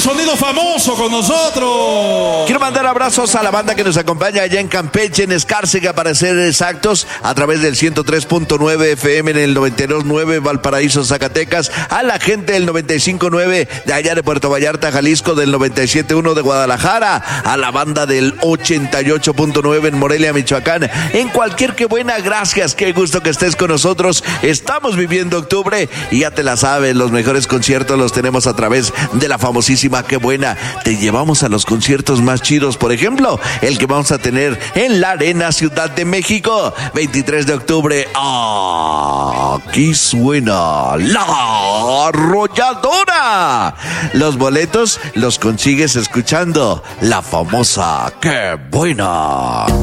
sonido famoso con nosotros. Quiero mandar abrazos a la banda que nos acompaña allá en Campeche, en Escárcega, para ser exactos, a través del 103.9 FM en el 92.9 Valparaíso, Zacatecas, a la gente del 95.9 de allá de Puerto Vallarta, Jalisco, del 97.1 de Guadalajara, a la banda del 88.9 en Morelia, Michoacán, en cualquier que buena, gracias, qué gusto que estés con nosotros. Estamos viviendo octubre y ya te la sabes, los mejores conciertos los tenemos a través de la famosísima Qué Buena. Te llevamos a los conciertos más chidos, por ejemplo, el que vamos a tener en la Arena Ciudad de México, 23 de octubre. Aquí suena La Arrolladora. Los boletos los consigues escuchando la famosa Qué Buena.